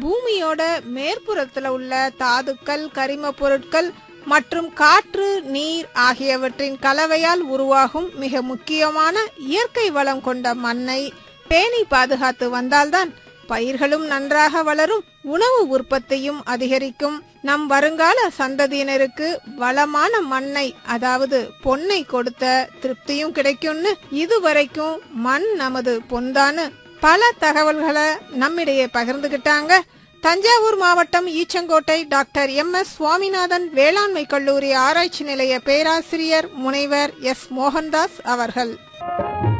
பூமியோட மேற்புறத்துல உள்ள தாதுக்கள், கரிம பொருட்கள் மற்றும் காற்று, நீர் ஆகியவற்றின் கலவையால் உருவாகும் மிக முக்கியமான இயற்கை வளம் கொண்ட மண்ணை பேணி பாதுகாத்து வந்தால்தான் பயிர்களும் நன்றாக வளரும், உணவு உற்பத்தியும் அதிகரிக்கும், நம் வருங்கால சந்ததியினருக்கு வளமான மண்ணை, அதாவது பொன்னை கொடுத்த திருப்தியும் கிடைக்கும்னு இதுவரைக்கும் மண் நமது பொன்தான்னு பல தகவல்களை நம்மிடையே பகிர்ந்துகிட்டாங்க தஞ்சாவூர் மாவட்டம் ஈச்சங்கோட்டை டாக்டர் MS சுவாமிநாதன் வேளாண்மை கல்லூரி ஆராய்ச்சி நிலைய பேராசிரியர் முனைவர் S மோகன்தாஸ் அவர்கள்.